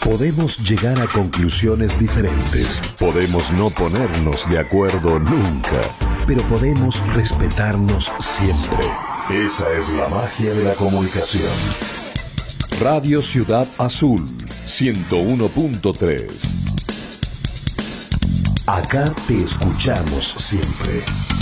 Podemos llegar a conclusiones diferentes, podemos no ponernos de acuerdo nunca, pero podemos respetarnos siempre. Esa es la magia de la comunicación. Radio Ciudad Azul, 101.3. Acá te escuchamos siempre.